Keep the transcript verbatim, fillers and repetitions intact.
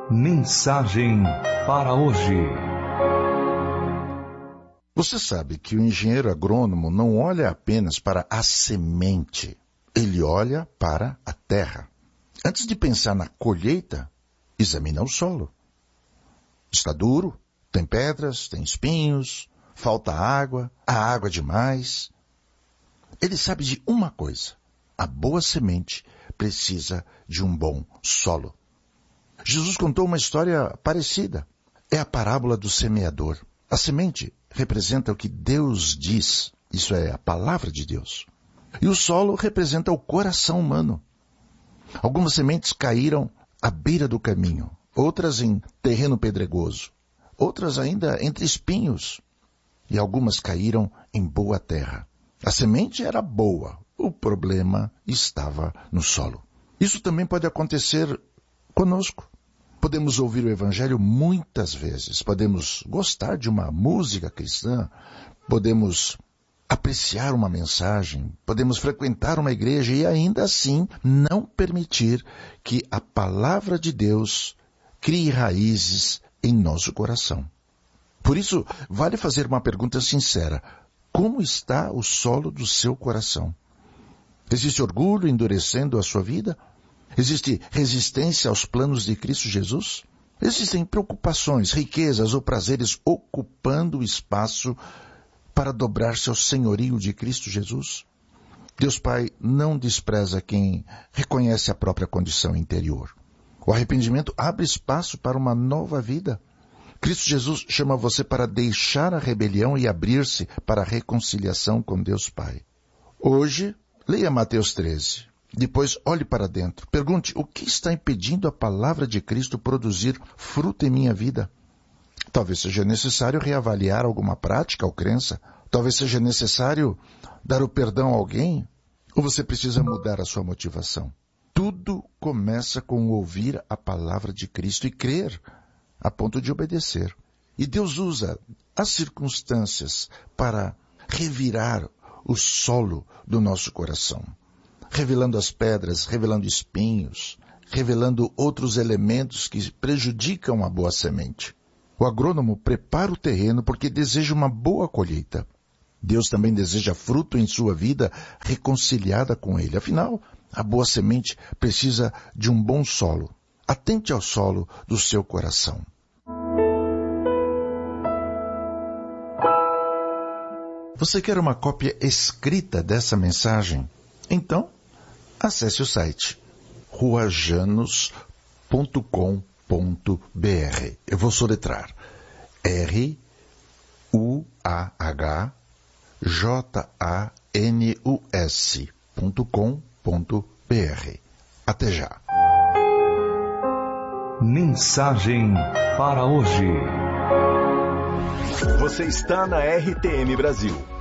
Mensagem para hoje. Você sabe que o engenheiro agrônomo não olha apenas para a semente, ele olha para a terra. Antes de pensar na colheita, examina o solo. Está duro, tem pedras, tem espinhos, falta água, há água demais. Ele sabe de uma coisa: a boa semente precisa de um bom solo. Jesus contou uma história parecida. É a parábola do semeador. A semente representa o que Deus diz, isso é, a palavra de Deus. E o solo representa o coração humano. Algumas sementes caíram à beira do caminho, outras em terreno pedregoso, outras ainda entre espinhos, e algumas caíram em boa terra. A semente era boa, o problema estava no solo. Isso também pode acontecer conosco. Podemos ouvir o Evangelho muitas vezes, podemos gostar de uma música cristã, podemos apreciar uma mensagem, podemos frequentar uma igreja e ainda assim não permitir que a palavra de Deus crie raízes em nosso coração. Por isso, vale fazer uma pergunta sincera: como está o solo do seu coração? Existe orgulho endurecendo a sua vida? Existe resistência aos planos de Cristo Jesus? Existem preocupações, riquezas ou prazeres ocupando o espaço para dobrar-se ao senhorio de Cristo Jesus? Deus Pai não despreza quem reconhece a própria condição interior. O arrependimento abre espaço para uma nova vida. Cristo Jesus chama você para deixar a rebelião e abrir-se para a reconciliação com Deus Pai. Hoje, leia Mateus treze. Depois, olhe para dentro. Pergunte: o que está impedindo a palavra de Cristo produzir fruto em minha vida? Talvez seja necessário reavaliar alguma prática ou crença. Talvez seja necessário dar o perdão a alguém. Ou você precisa mudar a sua motivação. Tudo começa com ouvir a palavra de Cristo e crer, a ponto de obedecer. E Deus usa as circunstâncias para revirar o solo do nosso coração, revelando as pedras, revelando espinhos, revelando outros elementos que prejudicam a boa semente. O agrônomo prepara o terreno porque deseja uma boa colheita. Deus também deseja fruto em sua vida reconciliada com Ele. Afinal, a boa semente precisa de um bom solo. Atente ao solo do seu coração. Você quer uma cópia escrita dessa mensagem? Então, acesse o site ruajanos ponto com ponto b r. Eu vou soletrar R U A H J A N U S ponto com ponto b r. Até já. Mensagem para hoje. Você está na R T M Brasil.